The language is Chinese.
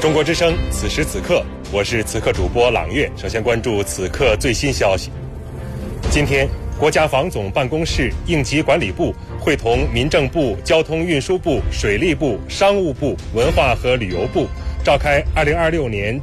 中国之声，此时此刻，我是此刻主播朗月。首先关注此刻最新消息。今天，国家防总办公室应急管理部会同民政部、交通运输部、水利部、商务部、文化和旅游部召开2026年